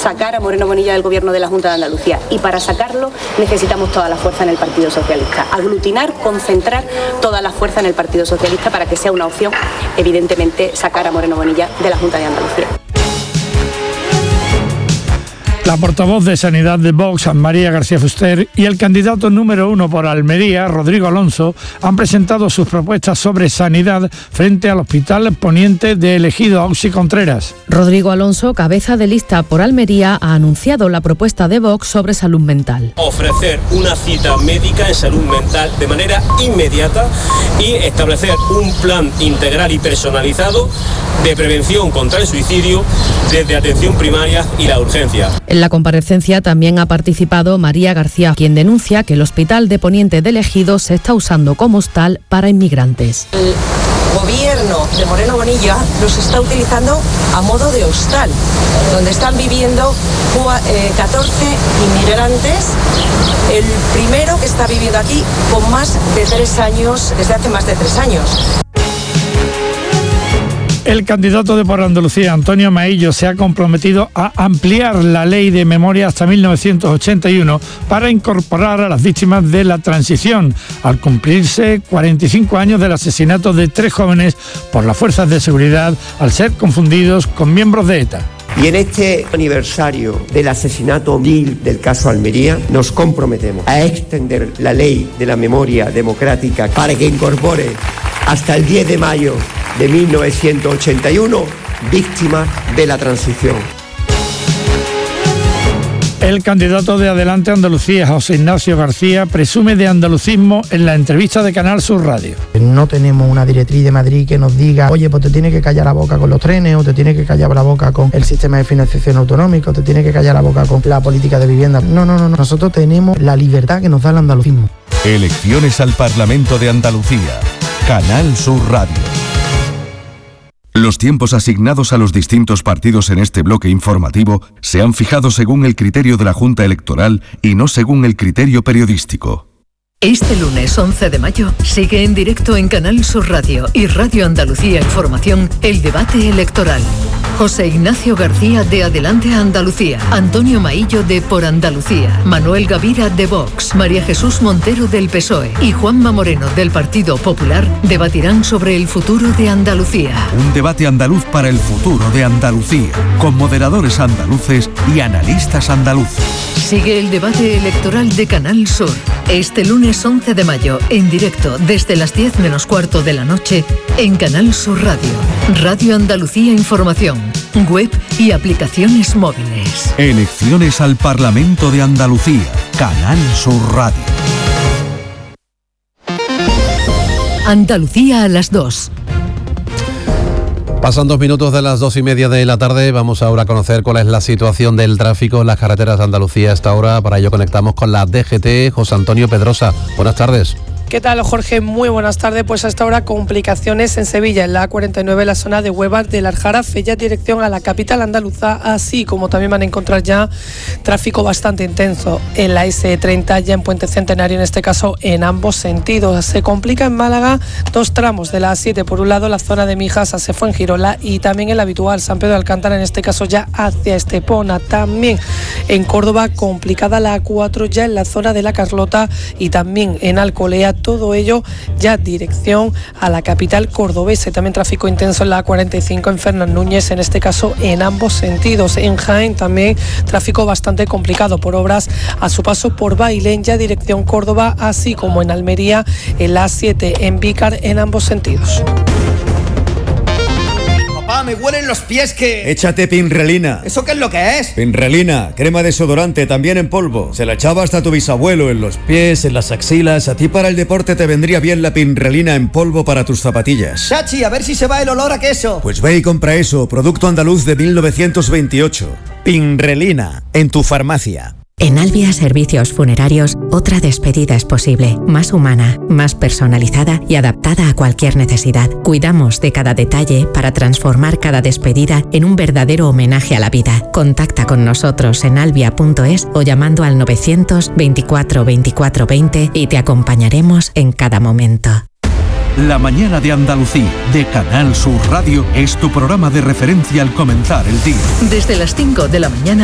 sacar a Moreno Bonilla del gobierno de la Junta de Andalucía. Y para sacarlo necesitamos toda la fuerza en el Partido Socialista. Aglutinar, concentrar toda la fuerza en el Partido Socialista para que sea una opción, evidentemente, sacar a Moreno Bonilla de la Junta de Andalucía. La portavoz de Sanidad de Vox, María García Fuster, y el candidato número 1 por Almería, Rodrigo Alonso, han presentado sus propuestas sobre sanidad frente al Hospital Poniente de Ejido Auxi Contreras. Rodrigo Alonso, cabeza de lista por Almería, ha anunciado la propuesta de Vox sobre salud mental. Ofrecer una cita médica en salud mental de manera inmediata y establecer un plan integral y personalizado de prevención contra el suicidio desde atención primaria y la urgencia. En la comparecencia también ha participado María García, quien denuncia que el Hospital de Poniente del Ejido se está usando como hostal para inmigrantes. El gobierno de Moreno Bonilla los está utilizando a modo de hostal, donde están viviendo 14 inmigrantes. El primero que está viviendo aquí con más de 3 años, desde hace más de 3 años. El candidato de Por Andalucía, Antonio Maillo, se ha comprometido a ampliar la ley de memoria hasta 1981 para incorporar a las víctimas de la transición, al cumplirse 45 años del asesinato de 3 jóvenes por las fuerzas de seguridad al ser confundidos con miembros de ETA. Y en este aniversario del asesinato vil del caso Almería, nos comprometemos a extender la ley de la memoria democrática para que incorpore hasta el 10 de mayo de 1981 víctimas de la transición. El candidato de Adelante Andalucía, José Ignacio García, presume de andalucismo en la entrevista de Canal Sur Radio. No tenemos una directriz de Madrid que nos diga, oye, pues te tienes que callar la boca con los trenes, o te tienes que callar la boca con el sistema de financiación autonómico, te tienes que callar la boca con la política de vivienda. No. Nosotros tenemos la libertad que nos da el andalucismo. Elecciones al Parlamento de Andalucía. Canal Sur Radio. Los tiempos asignados a los distintos partidos en este bloque informativo se han fijado según el criterio de la Junta Electoral y no según el criterio periodístico. Este lunes 11 de mayo sigue en directo en Canal Sur Radio y Radio Andalucía Información el debate electoral. José Ignacio García de Adelante Andalucía, Antonio Maillo de Por Andalucía, Manuel Gavira de Vox, María Jesús Montero del PSOE y Juanma Moreno del Partido Popular debatirán sobre el futuro de Andalucía. Un debate andaluz para el futuro de Andalucía, con moderadores andaluces y analistas andaluces. Sigue el debate electoral de Canal Sur. Este lunes 11 de mayo, en directo desde las 10 menos cuarto de la noche, en Canal Sur Radio, Radio Andalucía Información, web y aplicaciones móviles. Elecciones al Parlamento de Andalucía, Canal Sur Radio. Andalucía a las 2. Pasan 2 minutos de las 2:30 de la tarde. Vamos ahora a conocer cuál es la situación del tráfico en las carreteras de Andalucía a esta hora. Para ello conectamos con la DGT. José Antonio Pedrosa, buenas tardes. ¿Qué tal, Jorge? Muy buenas tardes. Pues hasta ahora complicaciones en Sevilla, en la A49, en la zona de Huevas del Aljarafe, ya dirección a la capital andaluza, así como también van a encontrar ya tráfico bastante intenso en la S30, ya en Puente Centenario, en este caso en ambos sentidos. Se complica en Málaga 2 tramos de la A7, por un lado la zona de Mijas hacia Fuengirola y también el habitual San Pedro de Alcántara, en este caso ya hacia Estepona. También en Córdoba complicada la A4 ya en la zona de La Carlota y también en Alcolea. Todo ello ya dirección a la capital cordobesa. También tráfico intenso en la A45 en Fernán Núñez, en este caso en ambos sentidos. En Jaén también tráfico bastante complicado por obras a su paso por Bailén, ya dirección Córdoba, así como en Almería en la A7 en Vícar en ambos sentidos. Papá, me huelen los pies que... Échate Pinrelina. ¿Eso qué es lo que es? Pinrelina, crema desodorante, también en polvo. Se la echaba hasta tu bisabuelo en los pies, en las axilas. A ti para el deporte te vendría bien la Pinrelina en polvo para tus zapatillas. Chachi, a ver si se va el olor a queso. Pues ve y compra eso, producto andaluz de 1928. Pinrelina, en tu farmacia. En Albia Servicios Funerarios, otra despedida es posible, más humana, más personalizada y adaptada a cualquier necesidad. Cuidamos de cada detalle para transformar cada despedida en un verdadero homenaje a la vida. Contacta con nosotros en albia.es o llamando al 924 24 20 y te acompañaremos en cada momento. La mañana de Andalucía, de Canal Sur Radio, es tu programa de referencia al comenzar el día. Desde las 5 de la mañana